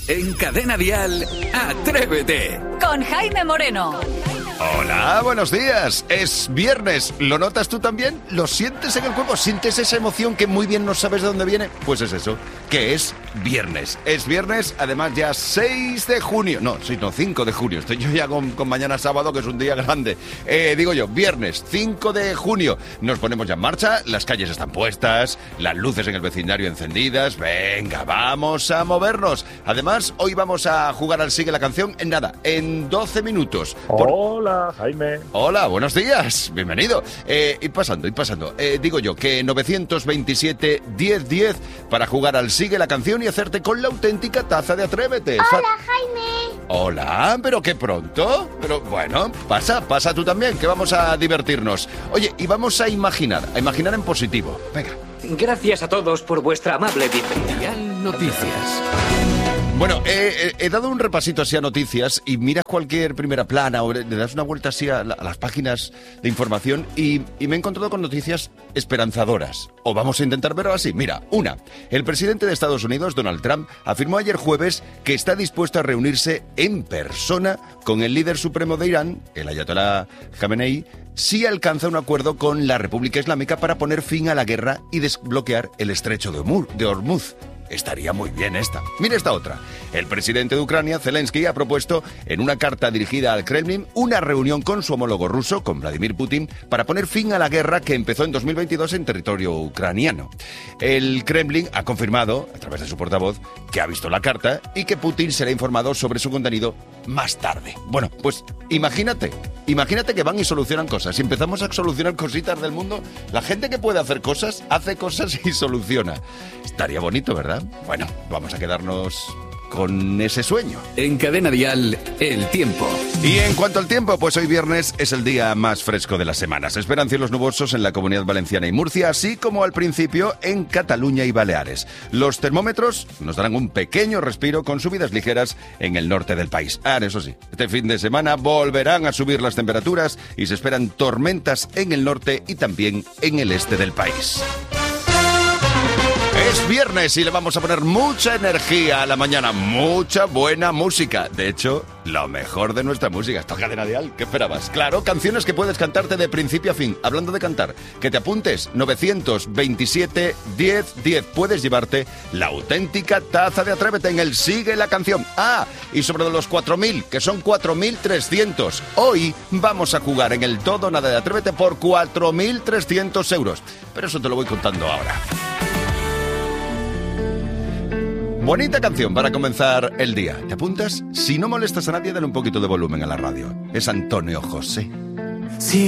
En Cadena Dial, Atrévete. Con Jaime Moreno. Hola, buenos días. Es viernes. ¿Lo notas tú también? ¿Lo sientes en el cuerpo? ¿Sientes esa emoción que muy bien no sabes de dónde viene? Pues es eso, que es viernes. Es viernes, además ya 6 de junio. No, 5 de junio. Estoy yo ya con mañana sábado, que es un día grande. Digo yo, viernes, 5 de junio. Nos ponemos ya en marcha, las calles están puestas, las luces en el vecindario encendidas. Venga, vamos a movernos. Además, hoy vamos a jugar al Sigue la Canción en nada, en 12 minutos. Hola, Jaime. Hola, buenos días. Bienvenido. Y pasando. Digo yo que 927-1010 para jugar al Sigue la Canción y hacerte con la auténtica taza de Atrévete. Hola, Jaime. Hola, pero qué pronto. Pero bueno, pasa tú también, que vamos a divertirnos. Oye, y vamos a imaginar en positivo. Venga. Gracias a todos por vuestra amable bienvenida. Dial Noticias. Bueno, he dado un repasito así a noticias y miras cualquier primera plana o le das una vuelta así a las páginas de información y me he encontrado con noticias esperanzadoras. O vamos a intentar verlo así. Mira, el presidente de Estados Unidos, Donald Trump, afirmó ayer jueves que está dispuesto a reunirse en persona con el líder supremo de Irán, el ayatolá Khamenei, si alcanza un acuerdo con la República Islámica para poner fin a la guerra y desbloquear el estrecho de Hormuz. Estaría muy bien esta. Mira esta otra. El presidente de Ucrania, Zelensky, ha propuesto en una carta dirigida al Kremlin una reunión con su homólogo ruso, con Vladimir Putin, para poner fin a la guerra que empezó en 2022 en territorio ucraniano. El Kremlin ha confirmado, a través de su portavoz, que ha visto la carta y que Putin será informado sobre su contenido más tarde. Bueno, pues imagínate que van y solucionan cosas. Si empezamos a solucionar cositas del mundo, la gente que puede hacer cosas, hace cosas y soluciona. Estaría bonito, ¿verdad? Bueno, vamos a quedarnos con ese sueño. En Cadena Dial, el tiempo. Y en cuanto al tiempo, pues hoy viernes es el día más fresco de la semana. Se esperan cielos nubosos en la Comunidad Valenciana y Murcia, así como al principio en Cataluña y Baleares. Los termómetros nos darán un pequeño respiro con subidas ligeras en el norte del país. Eso sí, este fin de semana volverán a subir las temperaturas y se esperan tormentas en el norte y también en el este del país. Es viernes y le vamos a poner mucha energía a la mañana, mucha buena música. De hecho, lo mejor de nuestra música. Esto es Cadena Dial, ¿qué esperabas? Claro, canciones que puedes cantarte de principio a fin. Hablando de cantar, que te apuntes 927-1010. Puedes llevarte la auténtica taza de Atrévete en el Sigue la Canción. Y sobre los 4.000, que son 4.300. Hoy vamos a jugar en el Todo Nada de Atrévete por 4.300 euros. Pero eso te lo voy contando ahora. Bonita canción para comenzar el día. ¿Te apuntas? Si no molestas a nadie, dale un poquito de volumen a la radio. Es Antonio José. Sí.